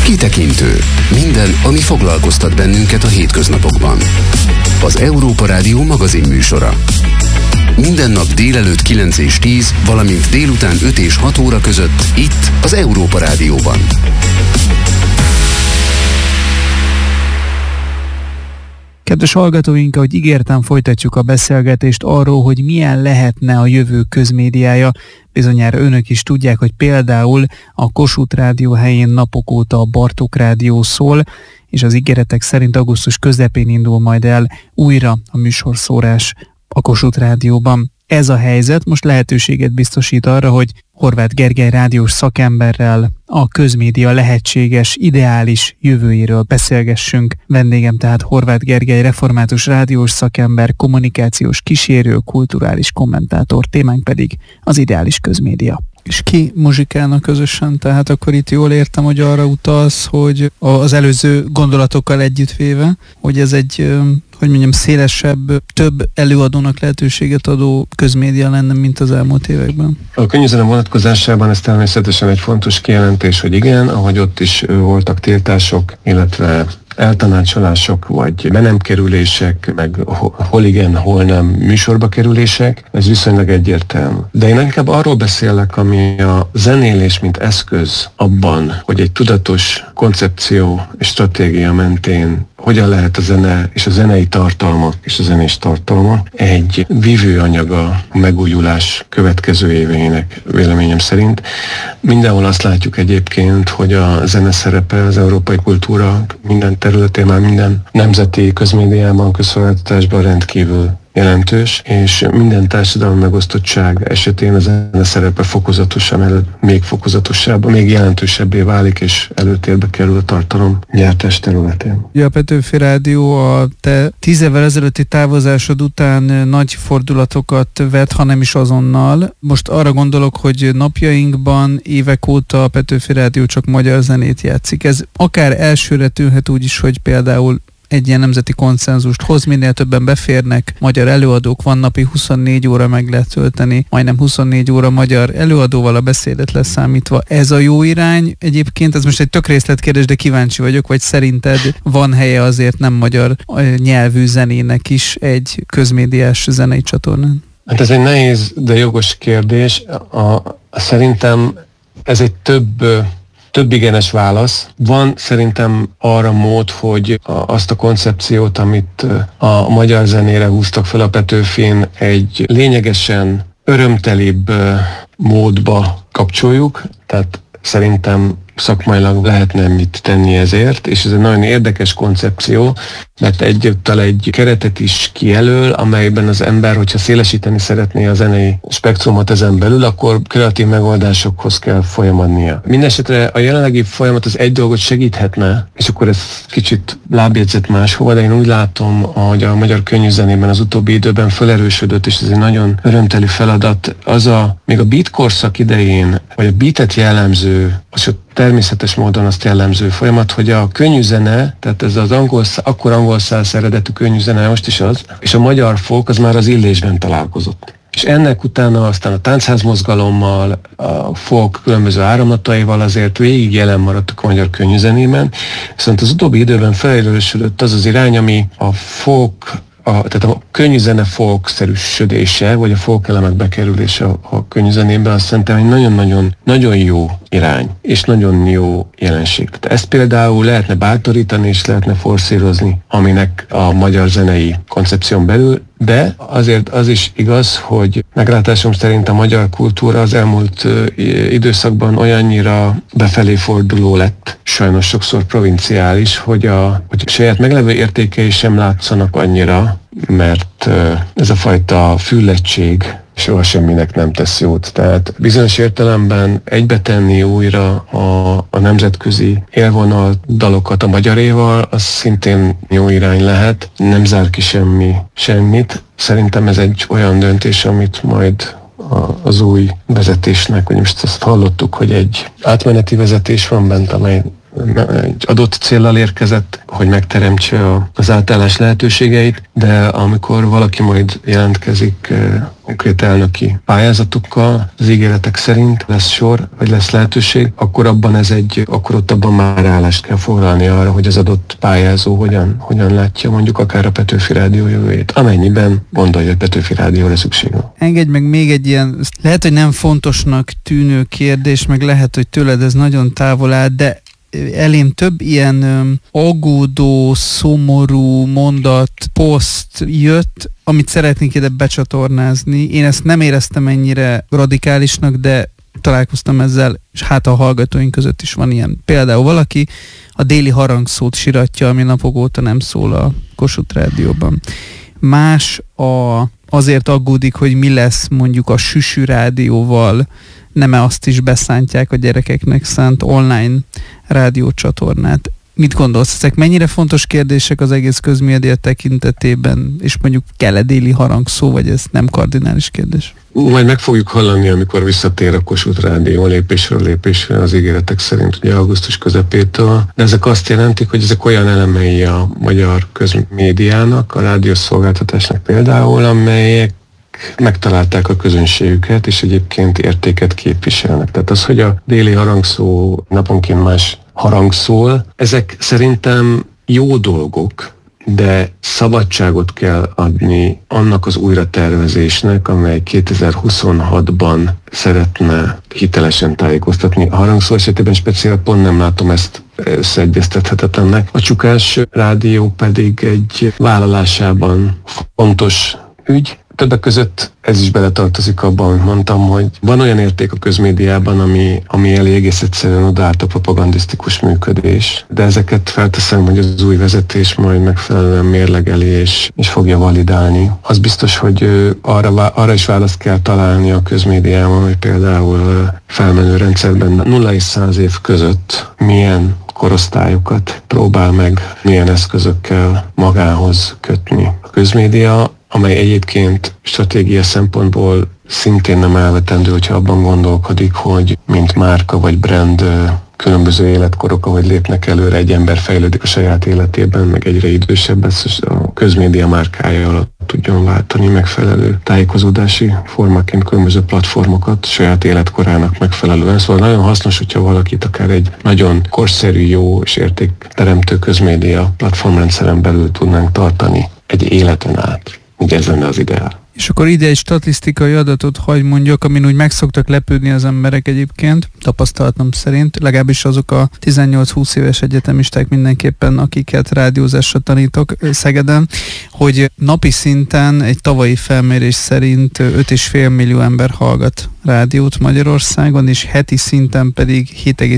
Kitekintő. Minden, ami foglalkoztat bennünket a hétköznapokban. Az Európa Rádió magazinműsora. Minden nap délelőtt 9 és 10, valamint délután 5 és 6 óra között itt az Európa Rádióban. Kedves hallgatóink, ahogy ígértem, folytatjuk a beszélgetést arról, hogy milyen lehetne a jövő közmédiája. Bizonyára önök is tudják, hogy például a Kossuth Rádió helyén napok óta a Bartók Rádió szól, és az ígéretek szerint augusztus közepén indul majd el újra a műsorszórás a Kossuth Rádióban. Ez a helyzet most lehetőséget biztosít arra, hogy Horváth Gergely rádiós szakemberrel a közmédia lehetséges, ideális jövőjéről beszélgessünk. Vendégem tehát Horváth Gergely református rádiós szakember, kommunikációs kísérő, kulturális kommentátor, témánk pedig az ideális közmédia. És ki muzsikálnak közösen, tehát akkor itt jól értem, hogy arra utalsz, hogy az előző gondolatokkal együttvéve, hogy ez egy, hogy mondjam, szélesebb, több előadónak lehetőséget adó közmédia lenne, mint az elmúlt években. A könnyűzene vonatkozásában ez természetesen egy fontos kijelentés, hogy igen, ahogy ott is voltak tiltások, illetve eltanácsolások, vagy be nem kerülések, meg hol igen, hol nem műsorba kerülések, ez viszonylag egyértelmű. De én inkább arról beszélek, ami a zenélés, mint eszköz abban, hogy egy tudatos koncepció és stratégia mentén hogyan lehet a zene és a zenei tartalmak és a zenés tartalma egy vívőanyaga a megújulás következő éveinek, véleményem szerint. Mindenhol azt látjuk egyébként, hogy a zene szerepe az európai kultúra minden területén, már minden nemzeti közmédiában, közszolgáltatásban rendkívül jelentős, és minden társadalmi megosztottság esetén a zene szerepe fokozatosan, még fokozatosabb, még jelentősebbé válik, és előtérbe kerül a tartalom gyártás területén. Ugye a Petőfi Rádió a te 10 évvel ezelőtti távozásod után nagy fordulatokat vett, ha nem is azonnal. Most arra gondolok, hogy napjainkban évek óta a Petőfi Rádió csak magyar zenét játszik. Ez akár elsőre tűnhet úgy is, hogy például egy ilyen nemzeti konszenzust hoz, minél többen beférnek, magyar előadók van, napi 24 óra meg lehet tölteni, majdnem 24 óra magyar előadóval, a beszédet leszámítva. Ez a jó irány egyébként, ez most egy tök részletkérdés, de kíváncsi vagyok, vagy szerinted van helye azért nem magyar nyelvű zenének is egy közmédiás zenei csatornán? Hát ez egy nehéz, de jogos kérdés. Szerintem ez egy több igenes válasz. Van szerintem arra mód, hogy azt a koncepciót, amit a magyar zenére húztak fel a Petőfin, egy lényegesen örömtelibb módba kapcsoljuk, tehát szerintem szakmailag lehetne mit tenni ezért, és ez egy nagyon érdekes koncepció, mert egyúttal egy keretet is kijelöl, amelyben az ember, hogyha szélesíteni szeretné a zenei spektrumot ezen belül, akkor kreatív megoldásokhoz kell folyamodnia. Mindenesetre a jelenlegi folyamat az egy dolgot segíthetne, és akkor ez kicsit lábjegyzett máshova, de én úgy látom, hogy a magyar könnyűzenében az utóbbi időben felerősödött, és ez egy nagyon örömteli feladat. Még a beat korszak idején, vagy a beatet jellemző, és természetes módon azt jellemző folyamat, hogy a könnyűzene, tehát ez az akkor angol száz eredetű könnyűzene, most is az, és a magyar folk az már az illésben találkozott. És ennek utána aztán a táncházmozgalommal, a folk különböző áramlataival azért végig jelen maradtak a magyar könnyűzenében, viszont az utóbbi időben felerősödött az az irány, ami a folk, tehát a könnyűzene folk-szerűsödése, vagy a folk elemek bekerülése a könnyűzenébe, azt szerintem egy nagyon jó irány, és nagyon jó jelenség. Tehát ezt például lehetne bátorítani, és lehetne forszírozni, aminek a magyar zenei koncepción belül, de azért az is igaz, hogy meglátásom szerint a magyar kultúra az elmúlt időszakban olyannyira befelé forduló lett, sajnos sokszor provinciális, hogy a saját meglevő értékei sem látszanak annyira, mert ez a fajta füllettség soha semminek nem tesz jót. Tehát bizonyos értelemben egybetenni újra a nemzetközi élvonal dalokat a magyaréval, az szintén jó irány lehet, nem zár ki semmit. Szerintem ez egy olyan döntés, amit majd az új vezetésnek, hogy most azt hallottuk, hogy egy átmeneti vezetés van bent, amely egy adott céllal érkezett, hogy megteremtse az átállás lehetőségeit, de amikor valaki majd jelentkezik konkrét elnöki pályázatukkal, az ígéretek szerint lesz sor, vagy lesz lehetőség, akkor ott abban már állást kell foglalni arra, hogy az adott pályázó hogyan látja mondjuk akár a Petőfi Rádió jövőjét, amennyiben gondolja, hogy Petőfi Rádióra szükség van. Engedj meg még egy ilyen, lehet, hogy nem fontosnak tűnő kérdés, meg lehet, hogy tőled ez nagyon távol áll, de elém több ilyen aggódó, szomorú mondat, poszt jött, amit szeretnék ide becsatornázni. Én ezt nem éreztem ennyire radikálisnak, de találkoztam ezzel, és hát a hallgatóink között is van ilyen. Például valaki a Déli Harangszót siratja, ami napok óta nem szól a Kossuth Rádióban. Más azért aggódik, hogy mi lesz mondjuk a Süsű Rádióval, nem-e azt is beszántják a gyerekeknek szánt online rádiócsatornát. Mit gondolsz? Ezek mennyire fontos kérdések az egész közmédia tekintetében, és mondjuk kell-e Déli Harangszó, vagy ez nem kardinális kérdés? Majd meg fogjuk hallani, amikor visszatér a Kossuth Rádió lépésről lépésre az ígéretek szerint, ugye augusztus közepétől. De ezek azt jelentik, hogy ezek olyan elemei a magyar közmédiának, a rádiószolgáltatásnak például, amelyek megtalálták a közönségüket, és egyébként értéket képviselnek. Tehát az, hogy a Déli Harangszó naponként más harang szól, ezek szerintem jó dolgok, de szabadságot kell adni annak az újratervezésnek, amely 2026-ban szeretne hitelesen tájékoztatni. A Harangszó esetében speciál pont nem látom ezt összeegyeztethetetlennek. A Csukás Rádió pedig egy vállalásában fontos ügy. Többek között ez is beletartozik abban, amit mondtam, hogy van olyan érték a közmédiában, ami elég egész egyszerűen odaállt a propagandisztikus működés. De ezeket felteszem, hogy az új vezetés majd megfelelően mérlegeli és fogja validálni. Az biztos, hogy arra is választ kell találni a közmédiában, hogy például felmenő rendszerben 0 és 100 év között milyen korosztályokat próbál meg, milyen eszközökkel magához kötni. A közmédia, amely egyébként stratégia szempontból szintén nem elvetendő, hogyha abban gondolkodik, hogy mint márka vagy brand különböző életkorok, ahogy lépnek előre, egy ember fejlődik a saját életében, meg egyre idősebb, ezt a közmédia márkája alatt tudjon váltani megfelelő tájékozódási formaként különböző platformokat saját életkorának megfelelően. Szóval nagyon hasznos, hogyha valakit akár egy nagyon korszerű, jó és értékteremtő közmédia platformrendszeren belül tudnánk tartani egy életen át. Ugye ez lenne az ideál. És akkor ide egy statisztikai adatot hagy mondjak, amin úgy meg szoktak lepődni az emberek egyébként, tapasztalatom szerint, legalábbis azok a 18-20 éves egyetemisták mindenképpen, akiket rádiózásra tanítok Szegeden, hogy napi szinten egy tavalyi felmérés szerint 5,5 millió ember hallgat rádiót Magyarországon, és heti szinten pedig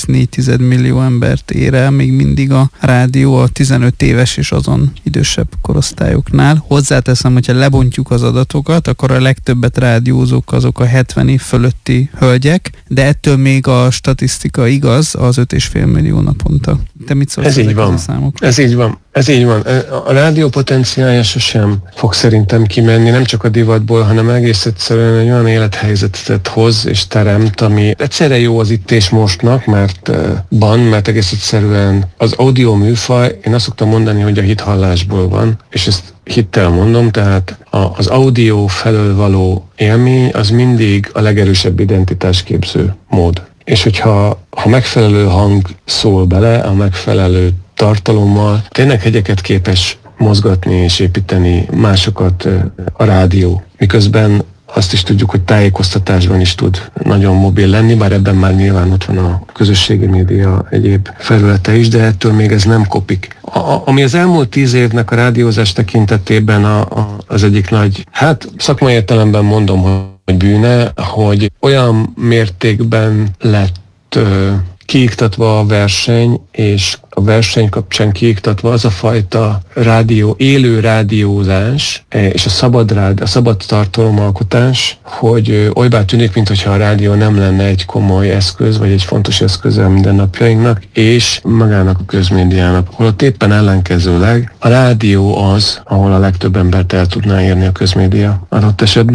7,4 millió embert ér el még mindig a rádió a 15 éves és azon idősebb korosztályoknál. Hozzáteszem, hogyha lebontjuk az adatokat, akkor a legtöbbet rádiózók azok a 70 év fölötti hölgyek, de ettől még a statisztika igaz, az 5,5 millió naponta. Te mit szólsz ezekhez a számokra? Ez így van. A rádió potenciálja sosem fog szerintem kimenni, nem csak a divatból, hanem egész egyszerűen egy olyan élethelyzetet hoz és teremt, ami egyszerre jó az itt és mostnak, mert egész egyszerűen az audio műfaj, én azt szoktam mondani, hogy a hithallásból van, és ezt hittel mondom, tehát az audio felől való élmény az mindig a legerősebb identitásképző mód. És hogyha megfelelő hang szól bele, a megfelelő tartalommal, tényleg hegyeket képes mozgatni és építeni másokat a rádió. Miközben azt is tudjuk, hogy tájékoztatásban is tud nagyon mobil lenni, bár ebben már nyilván ott van a közösségi média egyéb felülete is, de ettől még ez nem kopik. Ami az elmúlt 10 évnek a rádiózás tekintetében az egyik nagy, szakmai értelemben mondom, hogy bűne, hogy olyan mértékben lett kiiktatva a verseny, és a verseny kapcsán kiiktatva az a fajta élő rádiózás és a szabad tartalomalkotás, hogy olybá tűnik, mintha a rádió nem lenne egy komoly eszköz, vagy egy fontos eszköze a mindennapjainknak, és magának a közmédiának. Holott éppen ellenkezőleg a rádió az, ahol a legtöbb embert el tudná érni a közmédia adott esetben,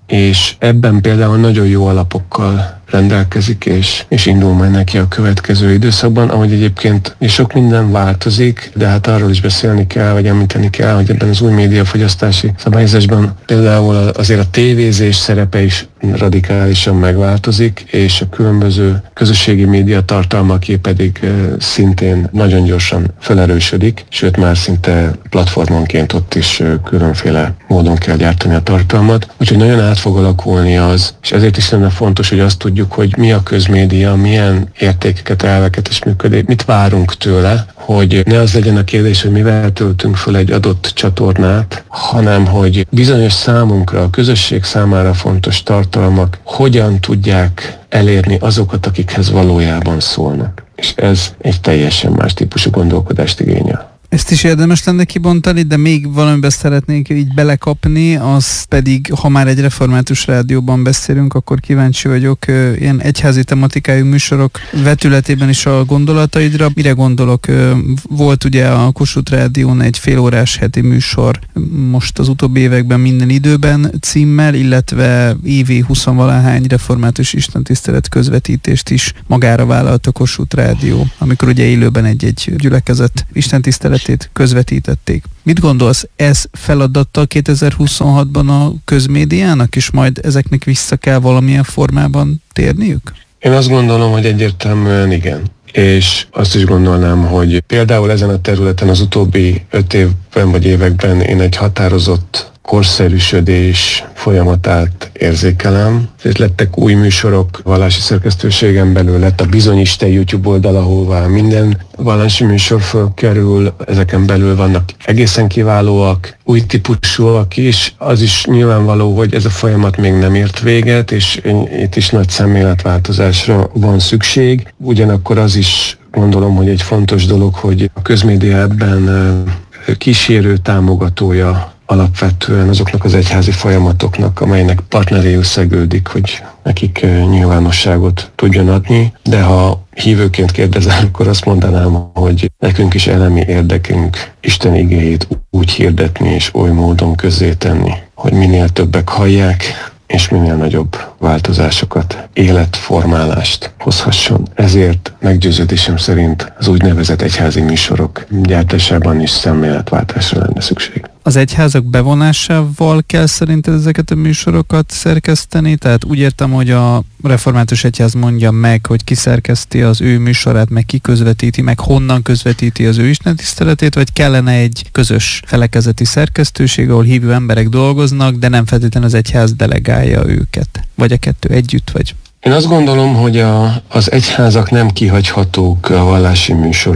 és ebben például nagyon jó alapokkal rendelkezik, és indul majd neki a következő időszakban, ahogy egyébként sok minden változik, de hát arról is beszélni kell, vagy említeni kell, hogy ebben az új médiafogyasztási szabályozásban például azért a tévézés szerepe is radikálisan megváltozik, és a különböző közösségi média tartalmaké pedig szintén nagyon gyorsan felerősödik, sőt már szinte platformonként ott is különféle módon kell gyártani a tartalmat. Úgyhogy nagyon át fog alakulni az, és ezért is lenne fontos, hogy azt tudjuk, hogy mi a közmédia, milyen értékeket, elveket és működik, mit várunk tőle, hogy ne az legyen a kérdés, hogy mivel töltünk föl egy adott csatornát, hanem hogy bizonyos számunkra, a közösség számára fontos tartalmak hogyan tudják elérni azokat, akikhez valójában szólnak. És ez egy teljesen más típusú gondolkodást igényel. Ezt is érdemes lenne kibontani, de még valamiben szeretnénk így belekapni, az pedig, ha már egy református rádióban beszélünk, akkor kíváncsi vagyok ilyen egyházi tematikájú műsorok vetületében is a gondolataidra. Mire gondolok? Volt ugye a Kossuth Rádión egy félórás heti műsor, most az utóbbi években Minden időben címmel, illetve évi 20-valahány református istentisztelet közvetítést is magára vállalt a Kossuth Rádió, amikor ugye élőben egy gyülekezet istentisztelet közvetítették. Mit gondolsz, ez feladata 2026-ban a közmédiának, és majd ezeknek vissza kell valamilyen formában térniük? Én azt gondolom, hogy egyértelműen igen. És azt is gondolnám, hogy például ezen a területen az utóbbi 5 évben vagy években én egy határozott korszerűsödés folyamatát érzékelem. Lettek új műsorok, vallási szerkesztőségen belül lett a Bizonyiste YouTube oldal, ahová minden vallási műsor fölkerül, ezeken belül vannak egészen kiválóak, új típusúak is. Az is nyilvánvaló, hogy ez a folyamat még nem ért véget, és itt is nagy szemléletváltozásra van szükség. Ugyanakkor az is gondolom, hogy egy fontos dolog, hogy a közmédia ebben kísérő támogatója alapvetően azoknak az egyházi folyamatoknak, amelynek partneréül szegődik, hogy nekik nyilvánosságot tudjon adni, de ha hívőként kérdezel, akkor azt mondanám, hogy nekünk is elemi érdekünk Isten igéjét úgy hirdetni és oly módon közzétenni, hogy minél többek hallják, és minél nagyobb változásokat, életformálást hozhasson. Ezért meggyőződésem szerint az úgynevezett egyházi műsorok gyártásában is szemléletváltásra lenne szükség. Az egyházak bevonásával kell szerinted ezeket a műsorokat szerkeszteni? Tehát úgy értem, hogy a református egyház mondja meg, hogy ki szerkeszti az ő műsorát, meg ki közvetíti, meg honnan közvetíti az ő istentiszteletét, vagy kellene egy közös felekezeti szerkesztőség, ahol hívő emberek dolgoznak, de nem feltétlenül az egyház delegálja őket? Vagy a kettő együtt, vagy? Én azt gondolom, hogy az egyházak nem kihagyhatók a vallási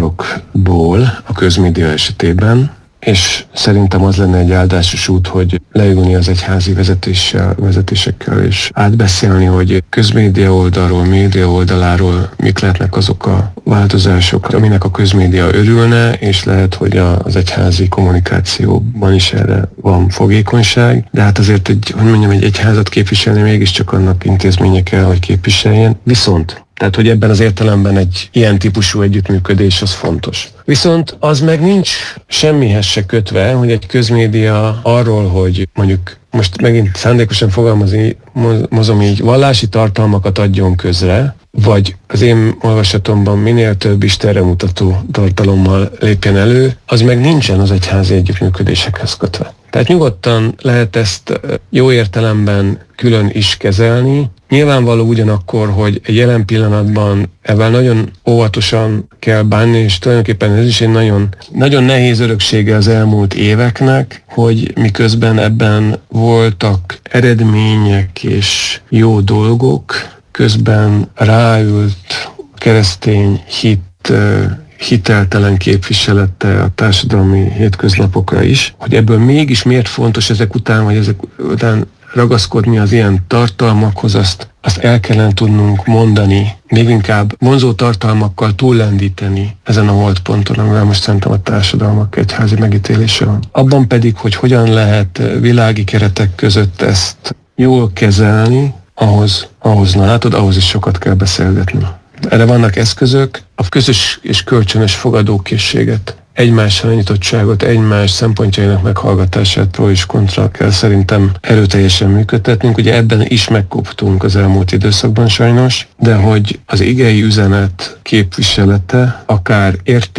műsorokból a közmédia esetében, és szerintem az lenne egy áldásos út, hogy leülni az egyházi vezetésekkel és átbeszélni, hogy közmédia oldalról, média oldaláról mik lehetnek azok a változások, aminek a közmédia örülne, és lehet, hogy az egyházi kommunikációban is erre van fogékonyság, de hát azért egy egyházat képviselni mégiscsak annak intézménye kell, hogy képviseljen. Viszont tehát, hogy ebben az értelemben egy ilyen típusú együttműködés az fontos. Viszont az meg nincs semmihez se kötve, hogy egy közmédia arról, hogy mondjuk most megint szándékosan fogalmazom így, vallási tartalmakat adjon közre, vagy az én olvasatomban minél több Istenre mutató tartalommal lépjen elő, az meg nincsen az egyházi együttműködésekhez kötve. Tehát nyugodtan lehet ezt jó értelemben külön is kezelni. Nyilvánvaló ugyanakkor, hogy jelen pillanatban ebben nagyon óvatosan kell bánni, és tulajdonképpen ez is egy nagyon, nagyon nehéz öröksége az elmúlt éveknek, hogy miközben ebben voltak eredmények és jó dolgok, közben ráült keresztény hiteltelen képviselete a társadalmi hétköznapokra is, hogy ebből mégis miért fontos ezek után ragaszkodni az ilyen tartalmakhoz, azt el kellene tudnunk mondani, még inkább vonzó tartalmakkal túllendíteni ezen a holdponton, amivel most szerintem a társadalmak egyházi megítélése van. Abban pedig, hogy hogyan lehet világi keretek között ezt jól kezelni, ahhoz is sokat kell beszélgetni. Erre vannak eszközök, a közös és kölcsönös fogadókészséget egymással nyitottságot, egymás szempontjainak meghallgatását pro és kontra kell szerintem erőteljesen működtetnünk. Ugye ebben is megkoptunk az elmúlt időszakban sajnos, de hogy az igei üzenet képviselete akár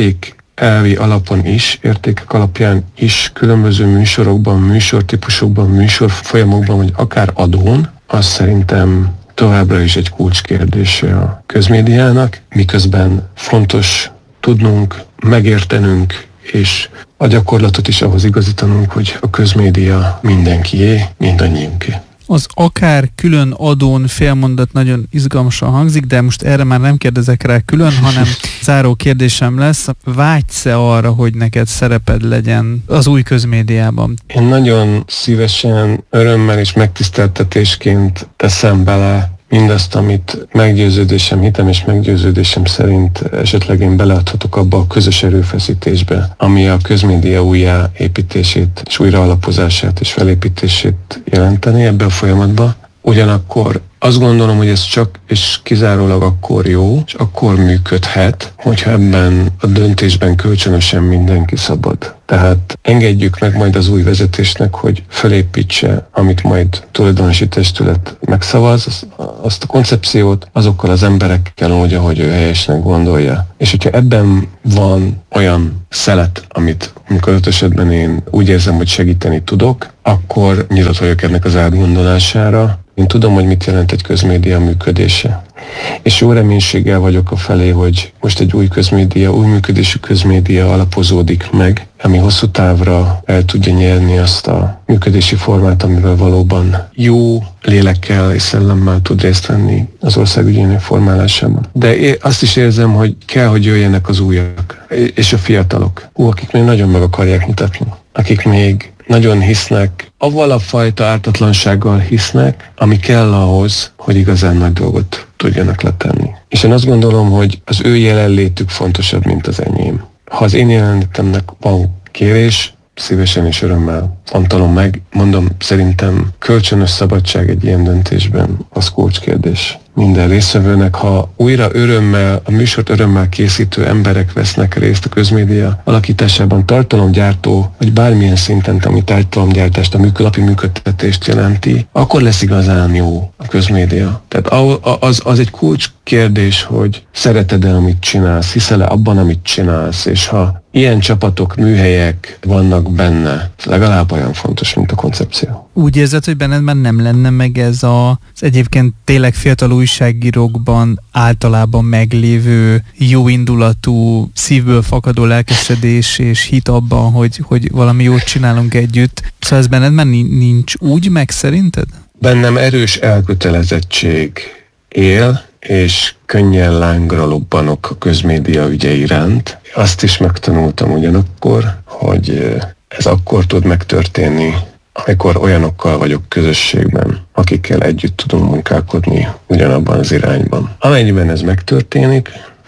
elvi alapon is, értékek alapján is, különböző műsorokban, műsortípusokban, műsorfolyamokban, vagy akár adón, az szerintem továbbra is egy kulcskérdése a közmédiának, miközben fontos tudnunk, megértenünk, és a gyakorlatot is ahhoz igazítanunk, hogy a közmédia mindenkié, mindannyiunké. Az akár külön adón félmondat nagyon izgalmasan hangzik, de most erre már nem kérdezek rá külön, hanem záró kérdésem lesz. Vágysz-e arra, hogy neked szereped legyen az új közmédiában? Én nagyon szívesen, örömmel és megtiszteltetésként teszem bele mindazt, amit meggyőződésem, hitem és meggyőződésem szerint esetleg én beleadhatok abba a közös erőfeszítésbe, ami a közmédia újjáépítését és újraalapozását és felépítését jelenteni ebbe a folyamatba. Ugyanakkor azt gondolom, hogy ez csak és kizárólag akkor jó, és akkor működhet, hogyha ebben a döntésben kölcsönösen mindenki szabad. Tehát engedjük meg majd az új vezetésnek, hogy felépítse, amit majd tulajdonosi testület megszavaz, azt a koncepciót azokkal az emberekkel úgy, ahogy ő helyesnek gondolja. És hogyha ebben van olyan szelet, amit amikor az esetben én úgy érzem, hogy segíteni tudok, akkor nyitott vagyok ennek az átgondolására. Én tudom, hogy mit jelent egy közmédia működése. És jó reménységgel vagyok a felé, hogy most egy új közmédia, új működésű közmédia alapozódik meg, ami hosszú távra el tudja nyerni azt a működési formát, amivel valóban jó lélekkel és szellemmel tud részt venni az ország ügyének formálásában. De azt is érzem, hogy kell, hogy jöjjenek az újak és a fiatalok, akik még nagyon meg akarják mutatni, akik még nagyon hisznek, avval a fajta ártatlansággal hisznek, ami kell ahhoz, hogy igazán nagy dolgot tudjanak letenni. És én azt gondolom, hogy az ő jelenlétük fontosabb, mint az enyém. Ha az én jelenlétemnek van kérés, szívesen és örömmel fontolom meg. Mondom, szerintem kölcsönös szabadság egy ilyen döntésben az kulcskérdés minden résztvevőnek. Ha újra örömmel, a műsort örömmel készítő emberek vesznek részt a közmédia alakításában, tartalomgyártó, vagy bármilyen szinten, ami tartalomgyártást, a műkölapi működtetést jelenti, akkor lesz igazán jó a közmédia. Tehát az egy kulcskérdés, hogy szereted-e, amit csinálsz, hiszel-e abban, amit csinálsz, és ha ilyen csapatok, műhelyek vannak benne, legalább olyan fontos, mint a koncepció. Úgy érzed, hogy benned már nem lenne meg ez az egyébként tényleg fiatal újságírókban általában meglévő jóindulatú, szívből fakadó lelkesedés és hit abban, hogy valami jót csinálunk együtt. Szóval ez benned már nincs úgy meg szerinted? Bennem erős elkötelezettség él, és könnyen lángra lobbanok a közmédia ügye iránt. Azt is megtanultam ugyanakkor, hogy ez akkor tud megtörténni, amikor olyanokkal vagyok közösségben, akikkel együtt tudunk munkálkodni ugyanabban az irányban. Amennyiben ez megtörténik,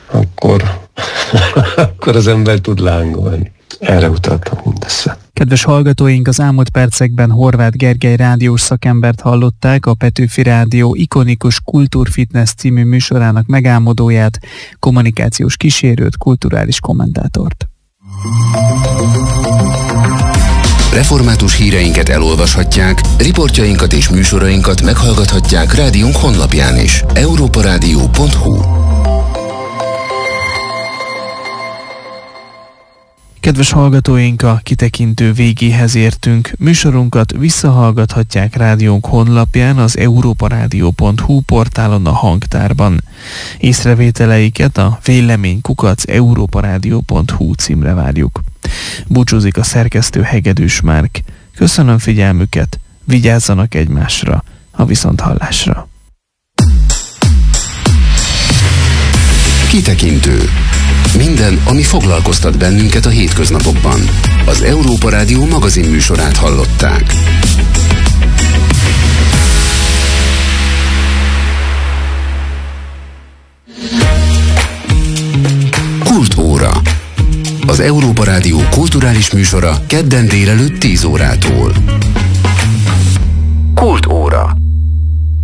akkor az ember tud lángolni. Erre utaltam mindössze. Kedves hallgatóink, az elmúlt percekben Horváth Gergely rádiós szakembert hallották, a Petőfi Rádió ikonikus Kultúrfitness című műsorának megálmodóját, kommunikációs kísérőt, kulturális kommentátort. Református híreinket elolvashatják, riportjainkat és műsorainkat meghallgathatják rádiónk honlapján is. europaradio.hu. Kedves hallgatóink, a kitekintő végéhez értünk. Műsorunkat visszahallgathatják rádiónk honlapján, az europaradio.hu portálon, a hangtárban. Észrevételeiket a vélemény@europaradio.hu címre várjuk. Búcsúzik a szerkesztő Hegedűs Márk. Köszönöm figyelmüket, vigyázzanak egymásra, a viszonthallásra. Kitekintő. Minden, ami foglalkoztat bennünket a hétköznapokban. Az Európa Rádió magazin műsorát hallották. Kultóra. Az Európa Rádió kulturális műsora kedden délelőtt 10 órától. Kultóra.